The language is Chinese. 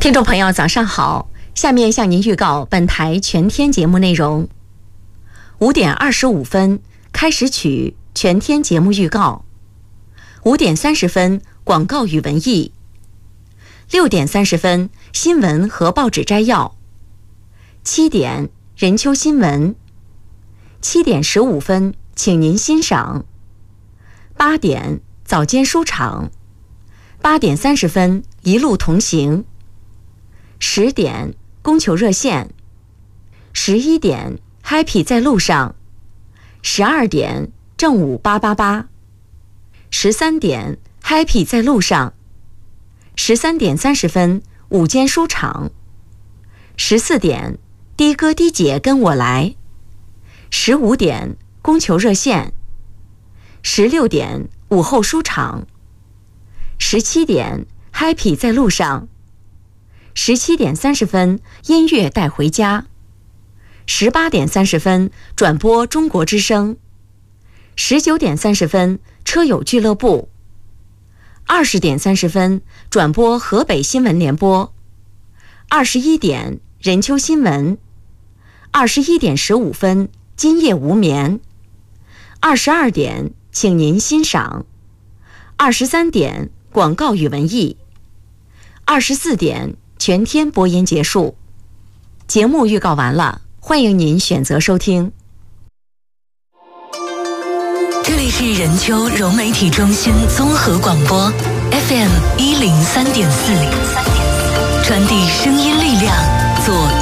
听众朋友早上好，下面向您预告本台全天节目内容。5点25分开始曲全天节目预告，5点30分广告与文艺，6点30分新闻和报纸摘要，7点任秋新闻，7点15分请您欣赏，8点早间书场，8点30分一路同行，10点供求热线，11点 Happy 在路上，12点正午888， 13点 Happy 在路上，13点30分午间书场，14点的哥的姐跟我来，15点供求热线，16点午后书场，17点 Happy 在路上，17点30分音乐带回家，18点30分转播中国之声，19点30分车友俱乐部，20点30分转播河北新闻联播，21点任秋新闻，21点15分今夜无眠，22点请您欣赏，23点广告与文艺，24点全天播音结束。节目预告完了，欢迎您选择收听。 这里是任秋融媒体中心综合广播 FM 103.4，传递声音力量，做